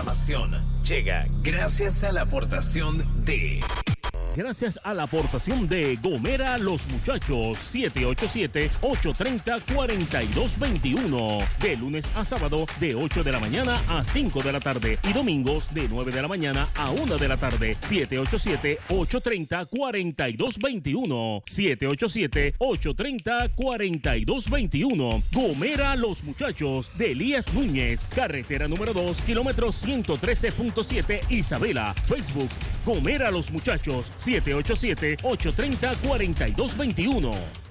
programación llega gracias a la aportación de... Gracias a la aportación de Gomera Los Muchachos, 787-830-4221. De lunes a sábado, de 8 de la mañana a 5 de la tarde. Y domingos, de 9 de la mañana a 1 de la tarde. 787-830-4221. 787-830-4221. Gomera Los Muchachos, de Elías Núñez. Carretera número 2, kilómetro 113.7, Isabela. Facebook, Gomera Los Muchachos, 787-830-4221.